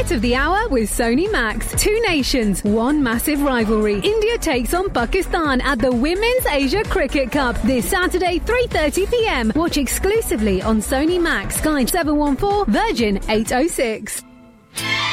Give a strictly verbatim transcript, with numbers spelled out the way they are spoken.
Cricket of the Hour with Sony Max. Two nations, one massive rivalry. India takes on Pakistan at the Women's Asia Cricket Cup this Saturday, three thirty p m. Watch exclusively on Sony Max, Sky seven one four, Virgin eight oh six.